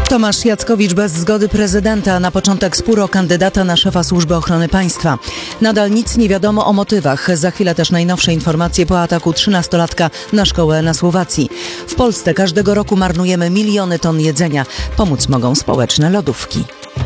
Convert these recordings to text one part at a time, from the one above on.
Tomasz Jackowicz bez zgody prezydenta. Na początek spór o kandydata na szefa Służby Ochrony Państwa. Nadal nic nie wiadomo o motywach. Za chwilę też najnowsze informacje po ataku 13-latka na szkołę na Słowacji. W Polsce każdego roku marnujemy miliony ton jedzenia. Pomóc mogą społeczne lodówki.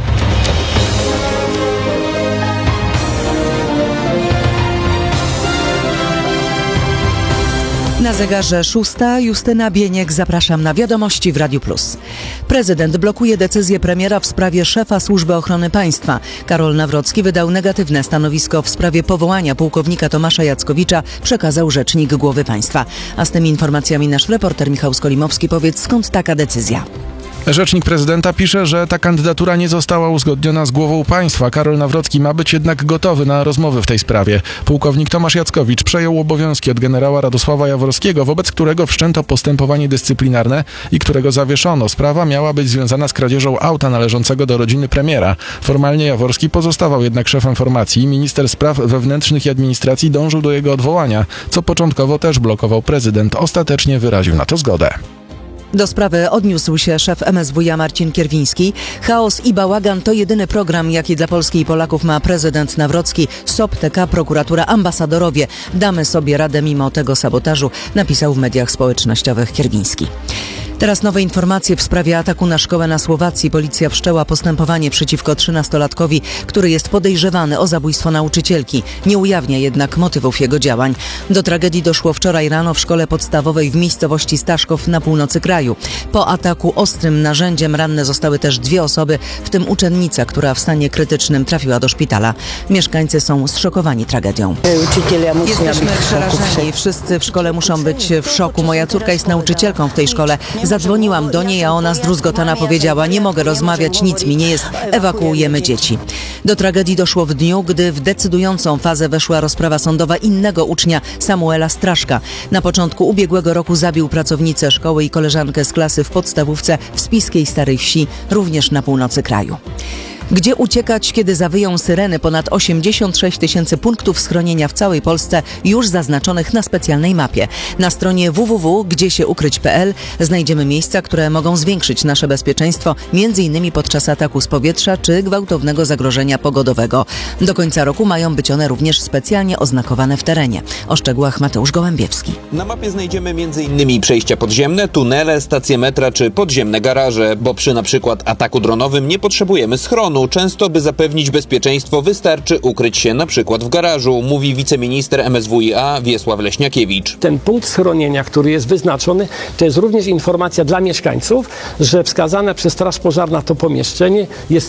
Na zegarze 6. Justyna Bieniek. Zapraszam na Wiadomości w Radiu Plus. Prezydent blokuje decyzję premiera w sprawie szefa Służby Ochrony Państwa. Karol Nawrocki wydał negatywne stanowisko w sprawie powołania pułkownika Tomasza Jackowicza, przekazał rzecznik głowy państwa. A z tymi informacjami nasz reporter Michał Skolimowski. Powiedz, skąd taka decyzja? Rzecznik prezydenta pisze, że ta kandydatura nie została uzgodniona z głową państwa. Karol Nawrocki ma być jednak gotowy na rozmowy w tej sprawie. Pułkownik Tomasz Jackowicz przejął obowiązki od generała Radosława Jaworskiego, wobec którego wszczęto postępowanie dyscyplinarne i którego zawieszono. Sprawa miała być związana z kradzieżą auta należącego do rodziny premiera. Formalnie Jaworski pozostawał jednak szefem formacji. Minister spraw wewnętrznych i administracji dążył do jego odwołania, co początkowo też blokował prezydent. Ostatecznie wyraził na to zgodę. Do sprawy odniósł się szef MSWiA Marcin Kierwiński. Chaos i bałagan to jedyny program, jaki dla Polski i Polaków ma prezydent Nawrocki. SOP, TK, prokuratura, ambasadorowie. Damy sobie radę mimo tego sabotażu, napisał w mediach społecznościowych Kierwiński. Teraz nowe informacje w sprawie ataku na szkołę na Słowacji. Policja wszczęła postępowanie przeciwko 13-latkowi, który jest podejrzewany o zabójstwo nauczycielki. Nie ujawnia jednak motywów jego działań. Do tragedii doszło wczoraj rano w szkole podstawowej w miejscowości Staszków na północy kraju. Po ataku ostrym narzędziem ranne zostały też 2 osoby, w tym uczennica, która w stanie krytycznym trafiła do szpitala. Mieszkańcy są zszokowani tragedią. Jesteśmy przerażeni. Wszyscy w szkole muszą być w szoku. Moja córka jest nauczycielką w tej szkole. Zadzwoniłam do niej, a ona zdruzgotana powiedziała: nie mogę rozmawiać, nic mi nie jest, ewakuujemy dzieci. Do tragedii doszło w dniu, gdy w decydującą fazę weszła rozprawa sądowa innego ucznia, Samuela Straszka. Na początku ubiegłego roku zabił pracownicę szkoły i koleżankę z klasy w podstawówce w Spiskiej Starej Wsi, również na północy kraju. Gdzie uciekać, kiedy zawyją syreny? Ponad 86 000 punktów schronienia w całej Polsce już zaznaczonych na specjalnej mapie. Na stronie www.gdziesieukryć.pl znajdziemy miejsca, które mogą zwiększyć nasze bezpieczeństwo, m.in. podczas ataku z powietrza czy gwałtownego zagrożenia pogodowego. Do końca roku mają być one również specjalnie oznakowane w terenie. O szczegółach Mateusz Gołębiewski. Na mapie znajdziemy m.in. przejścia podziemne, tunele, stacje metra czy podziemne garaże, bo przy na przykład ataku dronowym nie potrzebujemy schronu. Często, by zapewnić bezpieczeństwo, wystarczy ukryć się na przykład w garażu, mówi wiceminister MSWiA Wiesław Leśniakiewicz. Ten punkt schronienia, który jest wyznaczony, to jest również informacja dla mieszkańców, że wskazane przez Straż Pożarna to pomieszczenie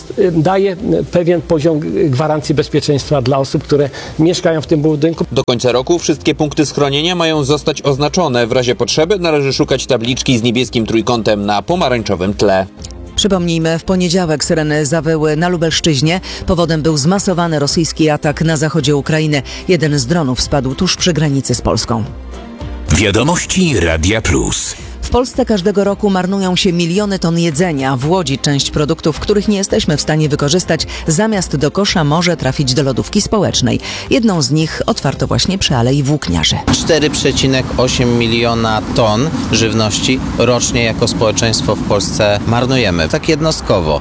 daje pewien poziom gwarancji bezpieczeństwa dla osób, które mieszkają w tym budynku. Do końca roku wszystkie punkty schronienia mają zostać oznaczone. W razie potrzeby należy szukać tabliczki z niebieskim trójkątem na pomarańczowym tle. Przypomnijmy, w poniedziałek syreny zawyły na Lubelszczyźnie. Powodem był zmasowany rosyjski atak na zachodzie Ukrainy. Jeden z dronów spadł tuż przy granicy z Polską. Wiadomości Radia Plus. W Polsce każdego roku marnują się miliony ton jedzenia. W Łodzi część produktów, których nie jesteśmy w stanie wykorzystać, zamiast do kosza może trafić do lodówki społecznej. Jedną z nich otwarto właśnie przy Alei Włókniarzy. 4,8 miliona ton żywności rocznie jako społeczeństwo w Polsce marnujemy. Tak jednostkowo.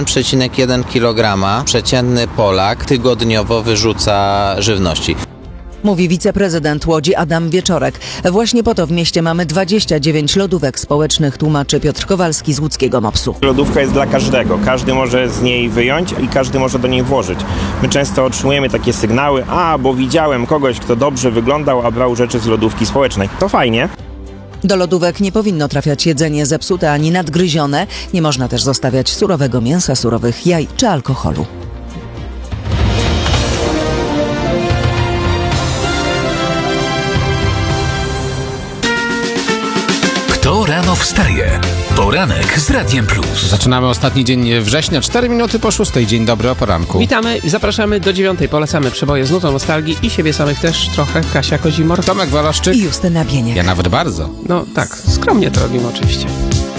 1,1 kg przeciętny Polak tygodniowo wyrzuca żywności. Mówi wiceprezydent Łodzi Adam Wieczorek. Właśnie po to w mieście mamy 29 lodówek społecznych, tłumaczy Piotr Kowalski z łódzkiego MOPS-u. Lodówka jest dla każdego. Każdy może z niej wyjąć i każdy może do niej włożyć. My często otrzymujemy takie sygnały: bo widziałem kogoś, kto dobrze wyglądał, a brał rzeczy z lodówki społecznej. To fajnie. Do lodówek nie powinno trafiać jedzenie zepsute ani nadgryzione. Nie można też zostawiać surowego mięsa, surowych jaj czy alkoholu. Kto rano wstaje? Poranek z Radiem Plus. Zaczynamy ostatni dzień września, 4 minuty po 6. Dzień dobry, o poranku. Witamy, zapraszamy do 9. Polecamy przeboje z nutą nostalgii i siebie samych też trochę. Kasia Kozimor, Tomek Waloszczyk i Justyna Bieniek. Ja nawet bardzo. No tak, skromnie to robimy oczywiście.